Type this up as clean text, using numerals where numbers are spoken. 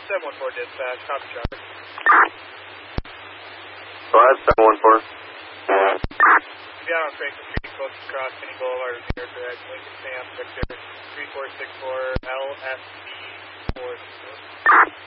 714 dispatch, copy traffic. Go ahead, 714. Be out on Franklin Street, closest cross, Kenny Boulevard, near direct, Lincoln Sam, Victor, 3464, LSD 4.